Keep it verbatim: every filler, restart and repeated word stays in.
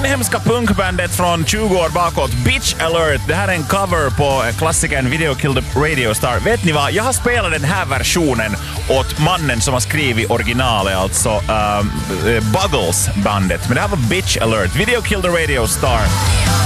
inhemska punkbandet från tjugo år bakåt, Bitch Alert. Det här är en cover på klassikern Video Killed the Radio Star. Vet ni vad? Jag har spelat den här versionen åt mannen som har skrivit originalet, alltså uh, Buggles bandet. Men det här var Bitch Alert, Video Killed the Radio Star.